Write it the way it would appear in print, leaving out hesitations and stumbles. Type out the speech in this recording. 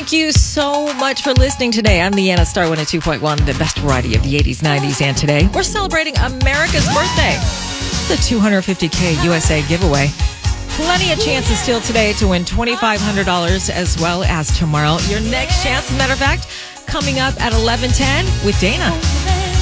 Thank you so much for listening today. I'm Leanna Star 102.1, the best variety of the 80s, 90s, and today. We're celebrating America's birthday. The $250K USA giveaway. Plenty of chances still today to win $2,500 as well as tomorrow. Your next chance, as a matter of fact, coming up at 11:10 with Dana.